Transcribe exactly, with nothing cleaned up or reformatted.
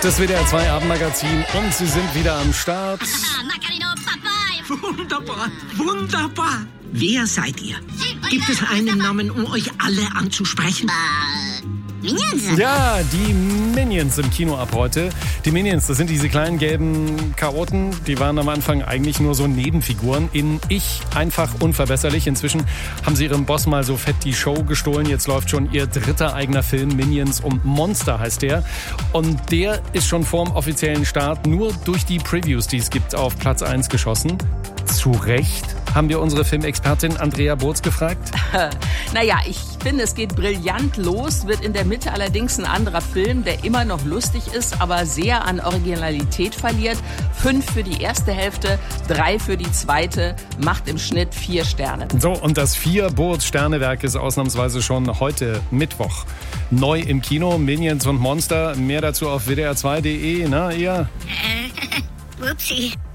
Das W D R zwei Abendmagazin und Sie sind wieder am Start. Wunderbar, wunderbar. Wer seid ihr? Gibt es einen Namen, um euch alle anzusprechen? Minions? Ja, die Minions im Kino ab heute. Die Minions, das sind diese kleinen gelben Chaoten. Die waren am Anfang eigentlich nur so Nebenfiguren. In Ich einfach unverbesserlich. Inzwischen haben sie ihrem Boss mal so fett die Show gestohlen. Jetzt läuft schon ihr dritter eigener Film, Minions und Monster heißt der. Und der ist schon vorm offiziellen Start nur durch die Previews, die es gibt, auf Platz eins geschossen. Zu Recht, haben wir unsere Filmexpertin Andrea Burz gefragt. Naja, ich finde, es geht brillant los, wird in der Mitte allerdings ein anderer Film, der immer noch lustig ist, aber sehr an Originalität verliert. Fünf für die erste Hälfte, drei für die zweite, macht im Schnitt vier Sterne. So, und das Vier-Burz-Sternewerk ist ausnahmsweise schon heute Mittwoch neu im Kino. Minions und Monster, mehr dazu auf W D R zwei Punkt de. Na, ihr? Äh, Upsi.